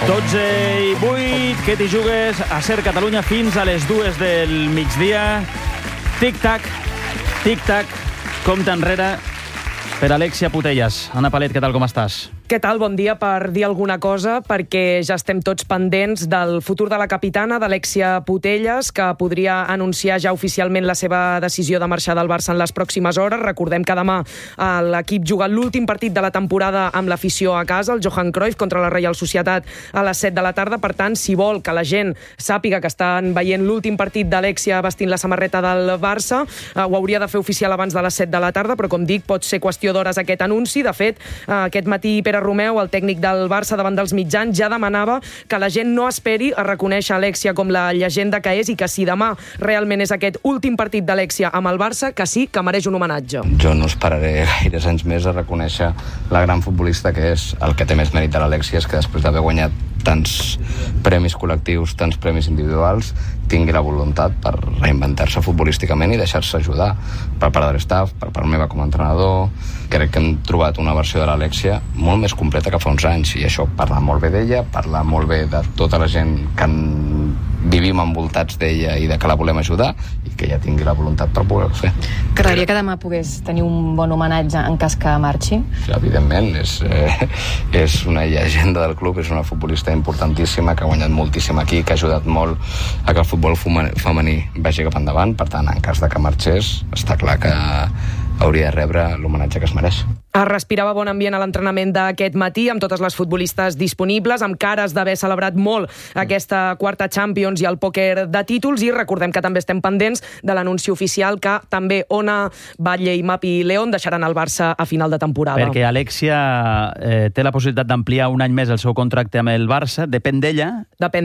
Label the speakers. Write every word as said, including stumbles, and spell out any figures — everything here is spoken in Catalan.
Speaker 1: dotze i vuit, què t'hi jugues a Ser Catalunya fins a les dues del migdia. Tic-tac, tic-tac, compte enrere per Alexia Putellas. Anna Palet, què tal, com estàs?
Speaker 2: Què tal? Bon dia. Per dir alguna cosa, perquè ja estem tots pendents del futur de la capitana, d'Alexia Putellas, que podria anunciar ja oficialment la seva decisió de marxar del Barça en les pròximes hores. Recordem que demà l'equip juga l'últim partit de la temporada amb l'afició a casa, el Johan Cruyff contra la Reial Societat a les set de la tarda. Per tant, si vol que la gent sàpiga que estan veient l'últim partit d'Alexia vestint la samarreta del Barça, ho hauria de fer oficial abans de les set de la tarda, però com dic, pot ser qüestió d'hores aquest anunci. De fet, aquest matí Pere Romeu, el tècnic del Barça, davant dels mitjans, ja demanava que la gent no esperi a reconèixer Alexia com la llegenda que és i que si demà realment és aquest últim partit d'Alexia amb el Barça, que sí que mereix un homenatge.
Speaker 3: Jo no esperaré gaires anys més a reconèixer la gran futbolista que és. El que té més mèrit de l'Alexia és que després d'haver guanyat tants premis col·lectius, tants premis individuals, tingui la voluntat per reinventar-se futbolísticament i deixar-se ajudar per part de l'estaf, per part meva com a entrenador. Crec que hem trobat una versió de l'Alexia molt més completa que fa uns anys, i això parla molt bé d'ella, parla molt bé de tota la gent que vivim envoltats d'ella i de que la volem ajudar, i que ella tingui la voluntat per poder-ho fer.
Speaker 4: T'agradaria que demà pogués tenir un bon homenatge en cas que marxi?
Speaker 3: Sí, evidentment, és, eh, és una llegenda del club, és una futbolista importantíssima, que ha guanyat moltíssim aquí, que ha ajudat molt a que el futbol femení vagi cap endavant. Per tant, en cas de que marxés, està clar que hauria de rebre l'homenatge que es mereix.
Speaker 2: Es respirava bon ambient a l'entrenament d'aquest matí, amb totes les futbolistes disponibles, amb cares d'haver celebrat molt aquesta quarta Champions i el pòquer de títols, i recordem que també estem pendents de l'anunci oficial que també Ona, Batlle i Mapi León deixaran el Barça a final de temporada.
Speaker 1: Perquè Alexia eh, té la possibilitat d'ampliar un any més el seu contracte amb el Barça. Depèn d'ella.
Speaker 2: Depèn